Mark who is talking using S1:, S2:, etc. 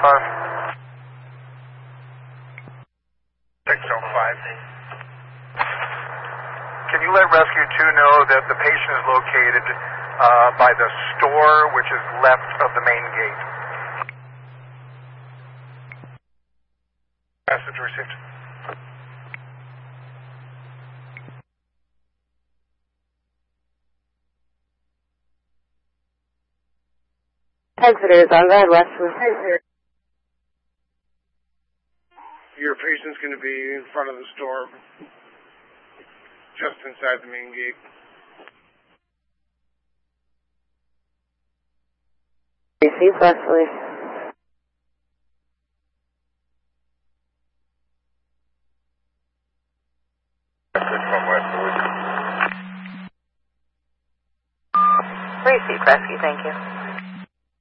S1: 605. Can you let Rescue 2 know that the patient is located by the store, which is left of the main gate? Message received.
S2: Exeter is on red, Westwood.
S3: Your patient's going to be in front of the store, just inside the main gate.
S2: Receive, Wesley.